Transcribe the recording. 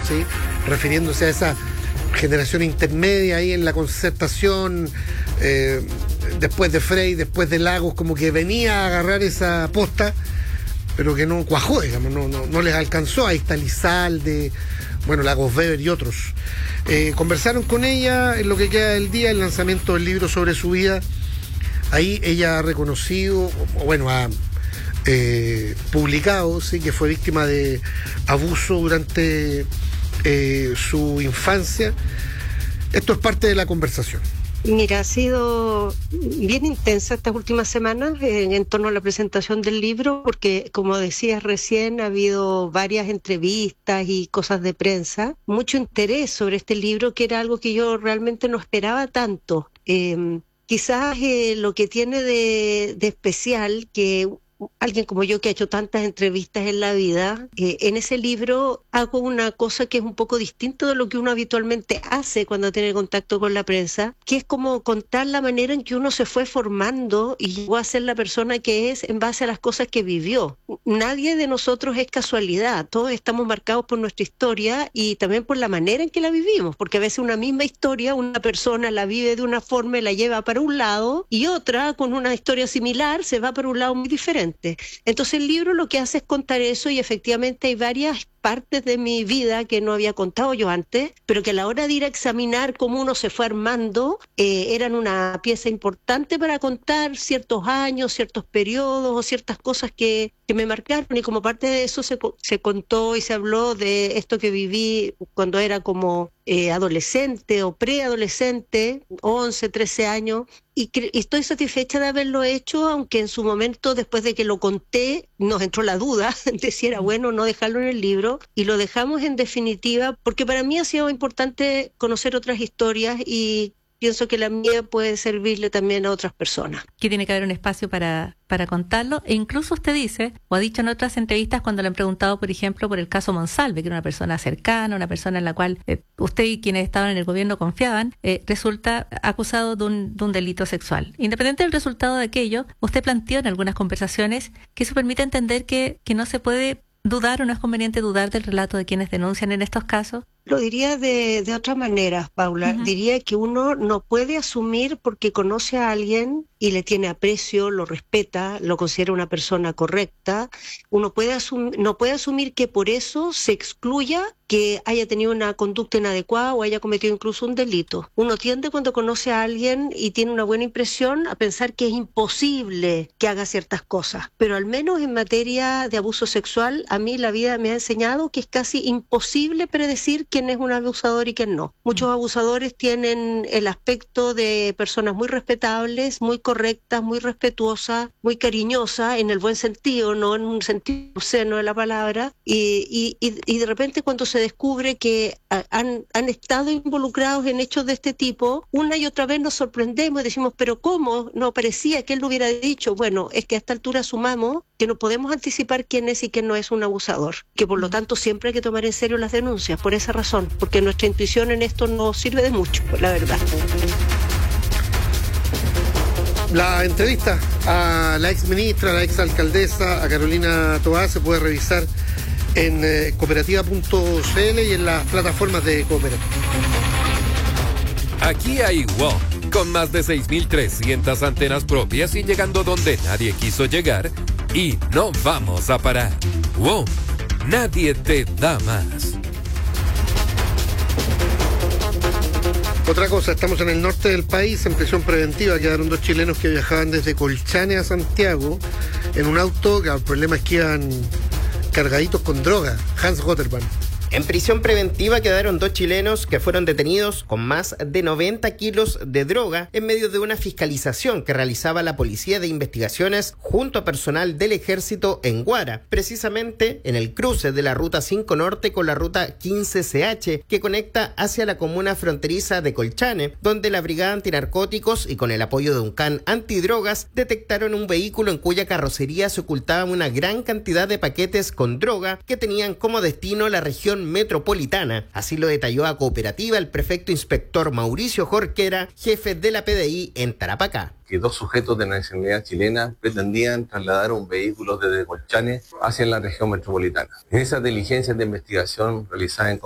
¿sí? Refiriéndose a esa generación intermedia ahí en la Concertación, después de Frey, después de Lagos, como que venía a agarrar esa posta, pero que no cuajó, digamos, no les alcanzó. Ahí está Lizalde, bueno, Lagos Weber y otros. Conversaron con ella en lo que queda del día, el lanzamiento del libro sobre su vida. Ahí ella ha reconocido, bueno, ha publicado, sí, que fue víctima de abuso durante su infancia. Esto es parte de la conversación. Mira, ha sido bien intensa estas últimas semanas en torno a la presentación del libro, porque como decías recién, ha habido varias entrevistas y cosas de prensa, mucho interés sobre este libro, que era algo que yo realmente no esperaba tanto. Quizás lo que tiene de especial, que alguien como yo que ha hecho tantas entrevistas en la vida, en ese libro hago una cosa que es un poco distinto de lo que uno habitualmente hace cuando tiene contacto con la prensa, que es como contar la manera en que uno se fue formando y llegó a ser la persona que es en base a las cosas que vivió. Nadie de nosotros es casualidad, todos estamos marcados por nuestra historia y también por la manera en que la vivimos, porque a veces una misma historia, una persona la vive de una forma y la lleva para un lado, y otra con una historia similar se va para un lado muy diferente. Entonces el libro lo que hace es contar eso, y efectivamente hay varias partes de mi vida que no había contado yo antes, pero que a la hora de ir a examinar cómo uno se fue armando, eran una pieza importante para contar ciertos años, ciertos periodos o ciertas cosas que me marcaron, y como parte de eso se contó y se habló de esto que viví cuando era como adolescente o preadolescente, 11, 13 años, y estoy satisfecha de haberlo hecho, aunque en su momento, después de que lo conté, nos entró la duda de si era bueno o no dejarlo en el libro, y lo dejamos en definitiva, porque para mí ha sido importante conocer otras historias y pienso que la mía puede servirle también a otras personas. Que tiene que haber un espacio para contarlo, e incluso usted dice, o ha dicho en otras entrevistas cuando le han preguntado, por ejemplo, por el caso Monsalve, que era una persona cercana, una persona en la cual usted y quienes estaban en el gobierno confiaban, resulta acusado de un delito sexual. Independiente del resultado de aquello, usted planteó en algunas conversaciones que eso permite entender que no se puede dudar o no es conveniente dudar del relato de quienes denuncian en estos casos. Lo diría de otra manera, Paula. Uh-huh. Diría que uno no puede asumir porque conoce a alguien y le tiene aprecio, lo respeta, lo considera una persona correcta. Uno no puede asumir que por eso se excluya que haya tenido una conducta inadecuada o haya cometido incluso un delito. Uno tiende, cuando conoce a alguien y tiene una buena impresión, a pensar que es imposible que haga ciertas cosas. Pero al menos en materia de abuso sexual, a mí la vida me ha enseñado que es casi imposible predecir quién es un abusador y quién no. Muchos abusadores tienen el aspecto de personas muy respetables, muy correctas, muy respetuosas, muy cariñosas, en el buen sentido, no en un sentido obsceno de la palabra, y de repente cuando se descubre que han estado involucrados en hechos de este tipo, una y otra vez nos sorprendemos y decimos, pero ¿cómo? No parecía que él lo hubiera dicho. Bueno, es que a esta altura asumamos que no podemos anticipar quién es y quién no es un abusador, que por lo tanto siempre hay que tomar en serio las denuncias, por esa razón, porque nuestra intuición en esto no sirve de mucho, la verdad. La entrevista a la ex ministra, a la ex alcaldesa, a Carolina Toá, se puede revisar en cooperativa.cl y en las plataformas de Cooperativa. Aquí hay WOM, con más de 6.300 antenas propias y llegando donde nadie quiso llegar, y no vamos a parar. WOM, nadie te da más. Otra cosa, estamos en el norte del país, en prisión preventiva. Quedaron 2 chilenos que viajaban desde Colchane a Santiago en un auto, que el problema es que iban cargaditos con droga. Hans Gotterman. En prisión preventiva quedaron 2 chilenos que fueron detenidos con más de 90 kilos de droga en medio de una fiscalización que realizaba la Policía de Investigaciones junto a personal del Ejército en Guara, precisamente en el cruce de la Ruta 5 Norte con la Ruta 15CH que conecta hacia la comuna fronteriza de Colchane, donde la Brigada Antinarcóticos y con el apoyo de un can antidrogas detectaron un vehículo en cuya carrocería se ocultaba una gran cantidad de paquetes con droga que tenían como destino la región metropolitana. Así lo detalló a Cooperativa el prefecto inspector Mauricio Jorquera, jefe de la PDI en Tarapacá. Que 2 sujetos de nacionalidad chilena pretendían trasladar un vehículo desde Colchane hacia la región metropolitana. En esas diligencias de investigación realizadas en